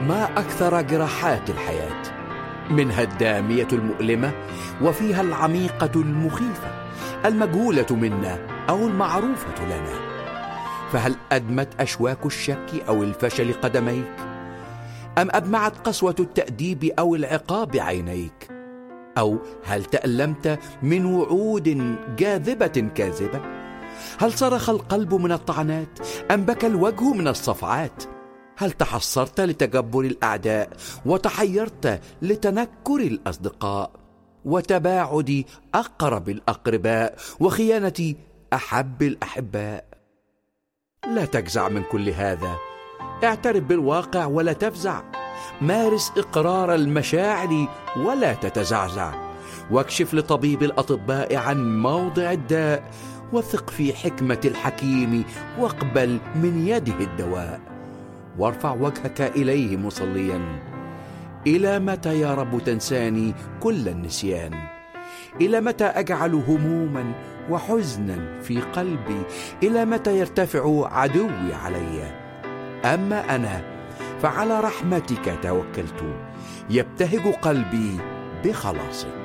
ما أكثر جراحات الحياة، منها الدامية المؤلمة وفيها العميقة المخيفة، المجهولة منا أو المعروفة لنا. فهل أدمت أشواك الشك أو الفشل قدميك؟ أم أدمعت قسوة التأديب أو العقاب عينيك؟ أو هل تألمت من وعود جاذبة كاذبة؟ هل صرخ القلب من الطعنات أم بكى الوجه من الصفعات؟ هل تحسرت لتجبر الأعداء وتحيرت لتنكر الأصدقاء وتباعد أقرب الأقرباء وخيانة أحب الأحباء؟ لا تجزع من كل هذا، اعترف بالواقع ولا تفزع، مارس إقرار المشاعر ولا تتزعزع، واكشف لطبيب الأطباء عن موضع الداء، وثق في حكمة الحكيم واقبل من يده الدواء، وارفع وجهك إليه مصليا: إلى متى يا رب تنساني كل النسيان؟ إلى متى أجعل هموما وحزنا في قلبي؟ إلى متى يرتفع عدوي علي؟ أما أنا فعلى رحمتك توكلت، يبتهج قلبي بخلاصك.